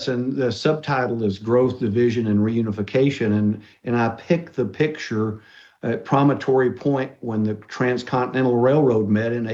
Yes, and the subtitle is Growth, Division, and Reunification. And I picked the picture at Promontory Point when the Transcontinental Railroad met in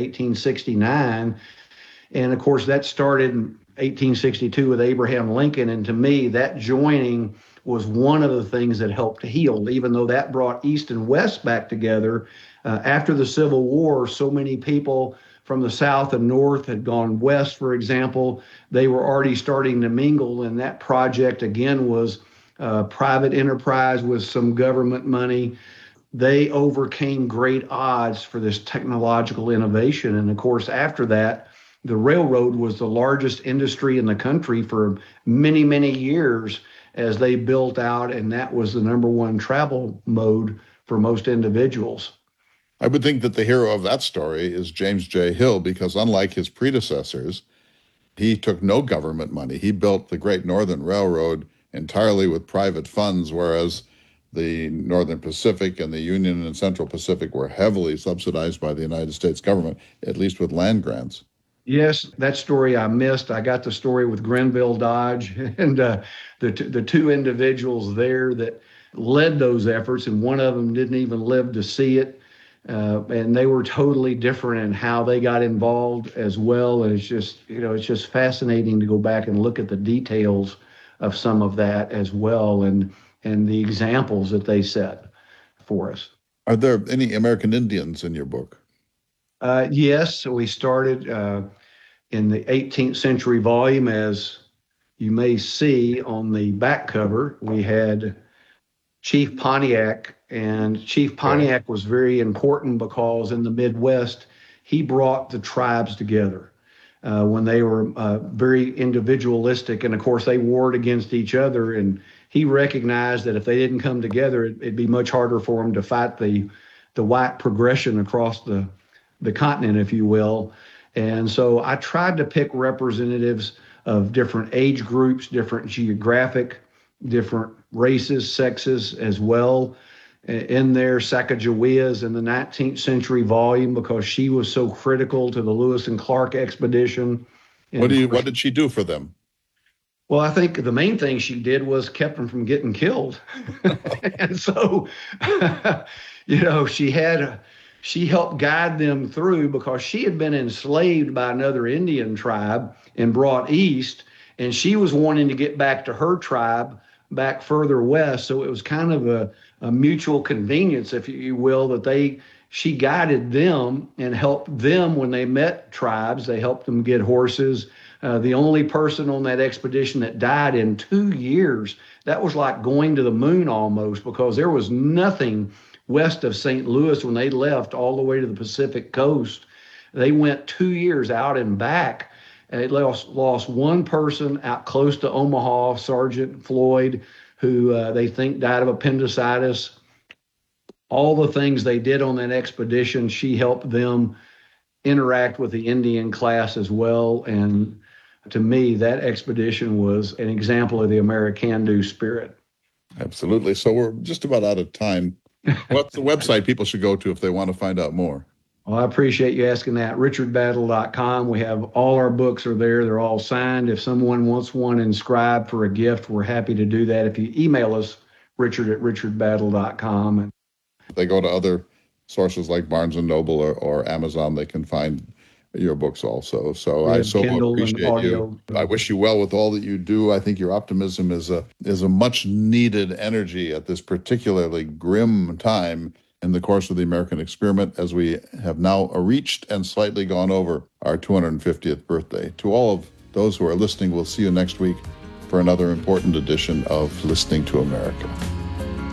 1869. And of course, that started in 1862 with Abraham Lincoln. And to me, that joining was one of the things that helped to heal, even though that brought East and West back together. After the Civil War, so many people from the South and North had gone west, for example. They were already starting to mingle, and that project, again, was private enterprise with some government money. They overcame great odds for this technological innovation. And of course, after that, the railroad was the largest industry in the country for many, many years as they built out, and that was the number one travel mode for most individuals. I would think that the hero of that story is James J. Hill, because unlike his predecessors, he took no government money. He built the Great Northern Railroad entirely with private funds, whereas the Northern Pacific and the Union and Central Pacific were heavily subsidized by the United States government, at least with land grants. Yes, that story I missed. I got the story with Grenville Dodge and the two individuals there that led those efforts, and one of them didn't even live to see it. And they were totally different in how they got involved as well. And it's just fascinating to go back and look at the details of some of that as well, and the examples that they set for us. Are there any American Indians in your book? Yes, so we started in the 18th century volume. As you may see on the back cover, we had Chief Pontiac, and Chief Pontiac was very important because in the Midwest, he brought the tribes together when they were very individualistic. And of course, they warred against each other. And he recognized that if they didn't come together, it'd be much harder for them to fight the white progression across the continent, if you will. And so I tried to pick representatives of different age groups, different geographic, different races, sexes as well. In there, Sacagawea is in the 19th century volume because she was so critical to the Lewis and Clark expedition. What did she do for them? Well, I think the main thing she did was kept them from getting killed. And so, she helped guide them through because she had been enslaved by another Indian tribe and brought east, and she was wanting to get back to her tribe back further west. So it was kind of a mutual convenience, if you will, that she guided them and helped them when they met tribes. They helped them get horses. The only person on that expedition that died in 2 years, that was like going to the moon almost, because there was nothing west of St. Louis when they left all the way to the Pacific coast. They went 2 years out and back. And it lost one person out close to Omaha, Sergeant Floyd, who they think died of appendicitis. All the things they did on that expedition, she helped them interact with the Indian class as well. And to me, that expedition was an example of the American-do spirit. Absolutely. So we're just about out of time. What's the website people should go to if they want to find out more? Well, I appreciate you asking that. RichardBattle.com. We have all our books are there. They're all signed. If someone wants one inscribed for a gift, we're happy to do that. If you email us, Richard@RichardBattle.com. And if they go to other sources like Barnes & Noble or Amazon, they can find your books also. So I so appreciate you. I wish you well with all that you do. I think your optimism is a much needed energy at this particularly grim time in the course of the American experiment, as we have now reached and slightly gone over our 250th birthday. To all of those who are listening, we'll see you next week for another important edition of Listening to America.